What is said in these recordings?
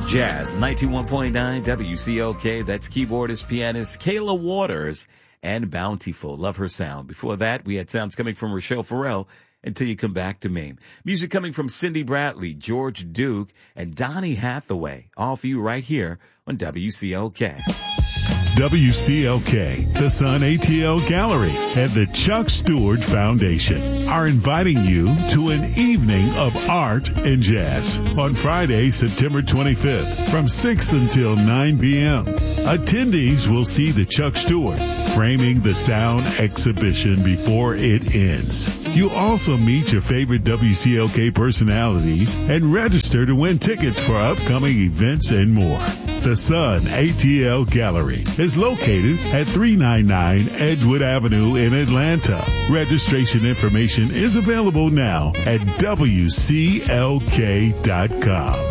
Jazz 91.9 WCOK. That's keyboardist, pianist Kayla Waters and Bountiful. Love her sound. Before that, we had sounds coming from Rochelle Farrell, Until You Come Back to Me. Music coming from Cindy Bradley, George Duke, and Donny Hathaway. All for you right here on WCOK. WCLK, the Sun ATL Gallery, and the Chuck Stewart Foundation are inviting you to an evening of art and jazz on Friday, September 25th from 6 until 9 p.m. Attendees will see the Chuck Stewart Framing the Sound exhibition before it ends. You'll also meet your favorite WCLK personalities and register to win tickets for upcoming events and more. The Sun ATL Gallery is located at 399 Edgewood Avenue in Atlanta. Registration information is available now at WCLK.com.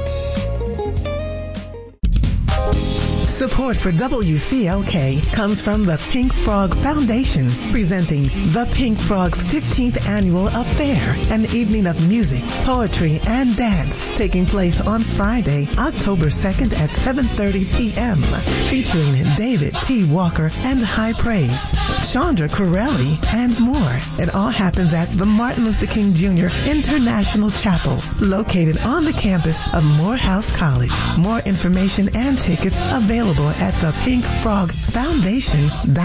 Support for WCLK comes from the Pink Frog Foundation, presenting The Pink Frog's 15th Annual Affair, an evening of music, poetry, and dance taking place on Friday, October 2nd at 7:30 p.m., featuring David T. Walker and High Praise, Chandra Corelli, and more. It all happens at the Martin Luther King Jr. International Chapel, located on the campus of Morehouse College. More information and tickets available at the Pink Frog Foundation.com.